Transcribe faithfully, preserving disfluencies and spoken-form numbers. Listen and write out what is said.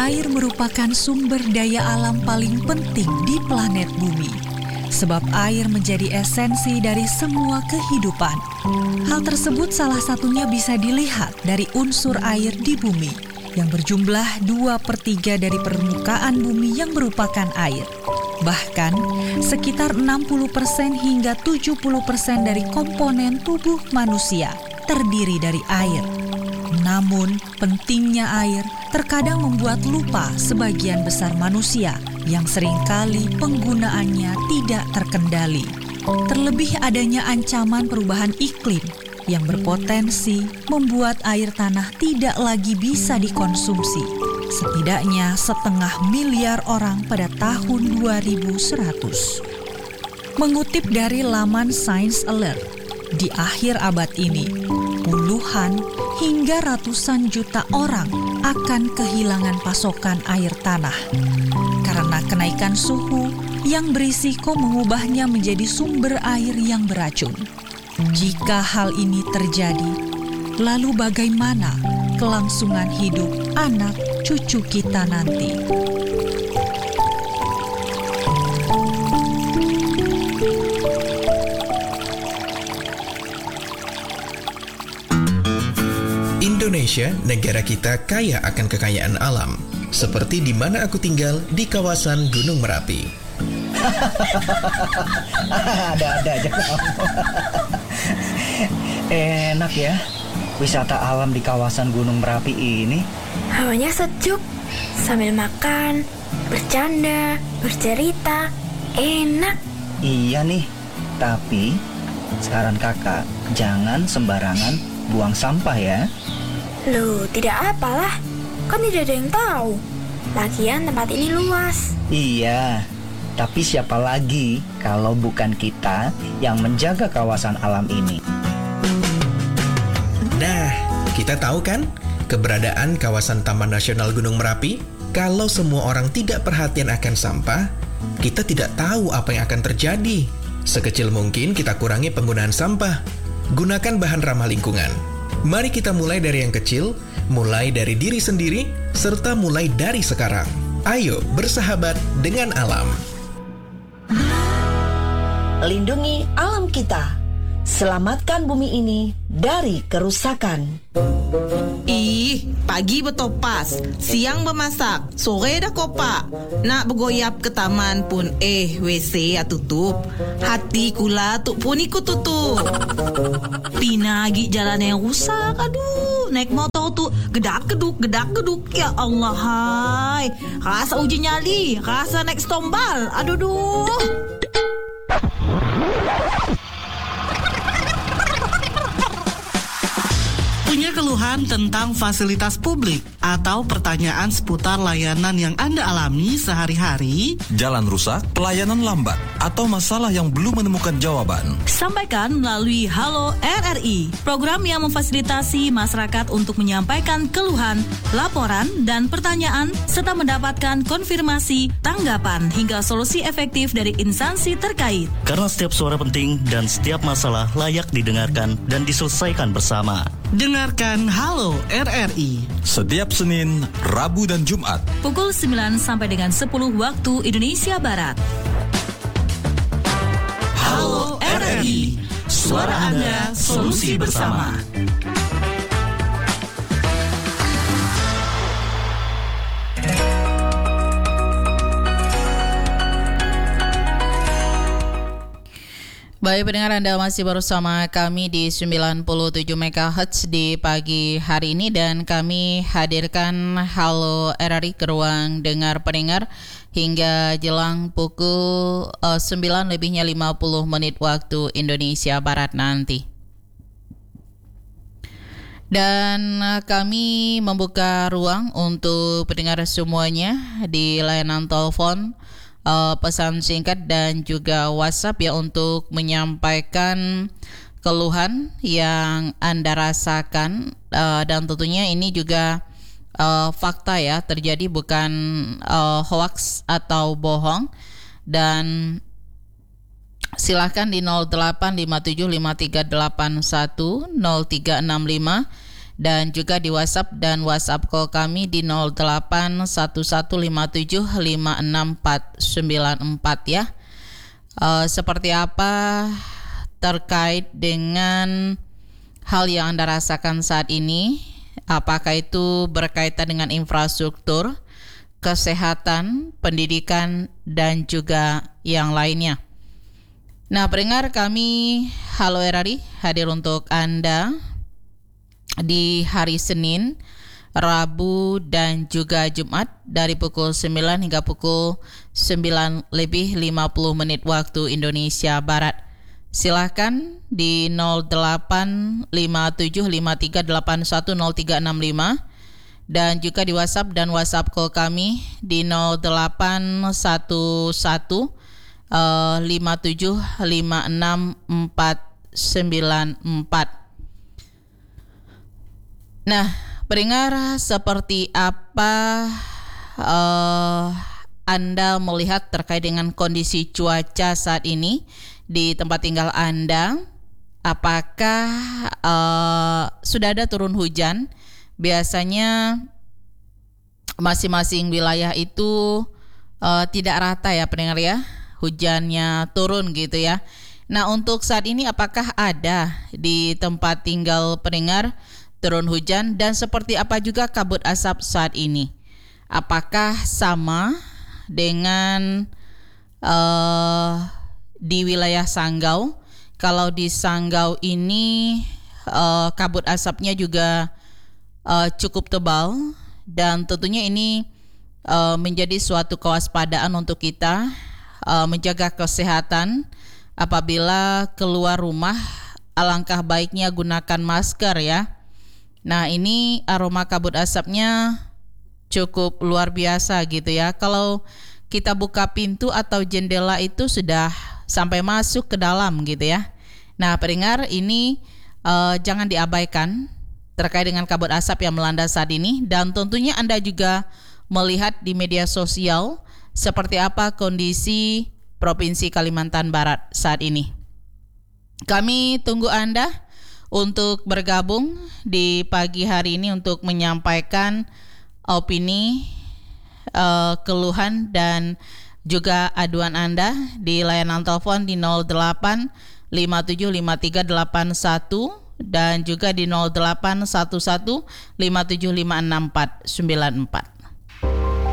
air merupakan sumber daya alam paling penting di planet bumi. Sebab air menjadi esensi dari semua kehidupan. Hal tersebut salah satunya bisa dilihat dari unsur air di bumi, yang berjumlah dua per tiga dari permukaan bumi yang merupakan air. Bahkan, sekitar enam puluh persen hingga tujuh puluh persen dari komponen tubuh manusia terdiri dari air. Namun, pentingnya air terkadang membuat lupa sebagian besar manusia yang seringkali penggunaannya tidak terkendali. Terlebih adanya ancaman perubahan iklim yang berpotensi membuat air tanah tidak lagi bisa dikonsumsi. Setidaknya setengah miliar orang pada tahun dua ribu seratus. Mengutip dari laman Science Alert, di akhir abad ini, puluhan hingga ratusan juta orang akan kehilangan pasokan air tanah karena kenaikan suhu yang berisiko mengubahnya menjadi sumber air yang beracun. Jika hal ini terjadi, lalu bagaimana kelangsungan hidup anak cucu kita nanti? Indonesia, negara kita kaya akan kekayaan alam, seperti di mana aku tinggal di kawasan Gunung Merapi. Ada-ada aja kamu. Enak ya, wisata alam di kawasan Gunung Merapi ini. Hawanya sejuk, sambil makan, bercanda, bercerita, enak. Iya nih, tapi saran kakak, jangan sembarangan buang sampah ya. Loh, tidak apalah, kan tidak ada yang tahu. Lagian tempat ini luas. Iya, tapi siapa lagi kalau bukan kita yang menjaga kawasan alam ini? Nah, kita tahu kan keberadaan kawasan Taman Nasional Gunung Merapi? Kalau semua orang tidak perhatian akan sampah, kita tidak tahu apa yang akan terjadi. Sekecil mungkin kita kurangi penggunaan sampah. Gunakan bahan ramah lingkungan. Mari kita mulai dari yang kecil, mulai dari diri sendiri, serta mulai dari sekarang. Ayo bersahabat dengan alam. Lindungi alam kita. Selamatkan bumi ini dari kerusakan. Ih, pagi bertopas, siang memasak, sore dah kopak. Nak bergoyap ke taman pun eh W C ya tutup. Hati kula tu pun ikut tutup. Pina lagi jalan yang rusak, aduh. Naik motor tu gedak-geduk, gedak-geduk. Ya Allah, hai. Rasa uji nyali, rasa naik stombal. Aduh, duh. Punya keluhan tentang fasilitas publik atau pertanyaan seputar layanan yang Anda alami sehari-hari? Jalan rusak, pelayanan lambat, atau masalah yang belum menemukan jawaban? Sampaikan melalui Halo R R I, program yang memfasilitasi masyarakat untuk menyampaikan keluhan, laporan, dan pertanyaan, serta mendapatkan konfirmasi, tanggapan, hingga solusi efektif dari instansi terkait. Karena setiap suara penting dan setiap masalah layak didengarkan dan diselesaikan bersama. Dengarkan Halo R R I setiap Senin, Rabu, dan Jumat pukul sembilan sampai dengan sepuluh waktu Indonesia Barat. Halo R R I, suara Anda, solusi bersama. Baik pendengar, Anda masih bersama kami di sembilan puluh tujuh megahertz di pagi hari ini, dan kami hadirkan Halo R R I ke ruang dengar pendengar hingga jelang pukul uh, sembilan lebihnya lima puluh menit waktu Indonesia Barat nanti. Dan uh, kami membuka ruang untuk pendengar semuanya di layanan telepon, Uh, pesan singkat dan juga WhatsApp ya, untuk menyampaikan keluhan yang Anda rasakan, uh, dan tentunya ini juga uh, fakta ya, terjadi, bukan uh, hoax atau bohong. Dan silahkan di nol delapan lima tujuh lima tiga delapan satu nol tiga enam lima dan juga di WhatsApp dan WhatsApp call kami di nol delapan satu satu lima tujuh lima enam empat sembilan empat ya. Uh, seperti apa terkait dengan hal yang Anda rasakan saat ini? Apakah itu berkaitan dengan infrastruktur, kesehatan, pendidikan, dan juga yang lainnya? Nah, pendengar kami Halo R R I hadir untuk Anda di hari Senin, Rabu, dan juga Jumat dari pukul sembilan hingga pukul sembilan lebih lima puluh menit waktu Indonesia Barat. Silakan di nol delapan lima tujuh lima tiga delapan satu nol tiga enam lima dan juga di WhatsApp dan WhatsApp call kami di nol delapan satu satu lima tujuh lima enam empat sembilan empat. Nah, pendengar, seperti apa uh, Anda melihat terkait dengan kondisi cuaca saat ini di tempat tinggal Anda? Apakah uh, sudah ada turun hujan? Biasanya masing-masing wilayah itu uh, tidak rata ya pendengar ya, hujannya turun gitu ya. Nah, untuk saat ini apakah ada di tempat tinggal pendengar turun hujan, dan seperti apa juga kabut asap saat ini? Apakah sama dengan uh, di wilayah Sanggau? Kalau di Sanggau ini uh, kabut asapnya juga uh, cukup tebal, dan tentunya ini uh, menjadi suatu kewaspadaan untuk kita uh, menjaga kesehatan. Apabila keluar rumah, alangkah baiknya gunakan masker ya. Nah, ini aroma kabut asapnya cukup luar biasa gitu ya. Kalau kita buka pintu atau jendela itu sudah sampai masuk ke dalam gitu ya. Nah, pendengar, ini uh, jangan diabaikan terkait dengan kabut asap yang melanda saat ini, dan tentunya Anda juga melihat di media sosial seperti apa kondisi Provinsi Kalimantan Barat saat ini. Kami tunggu Anda untuk bergabung di pagi hari ini untuk menyampaikan opini, uh, keluhan, dan juga aduan Anda di layanan telepon di nol delapan lima tujuh lima tiga delapan satu dan juga di nol delapan satu satu lima tujuh lima enam empat sembilan empat.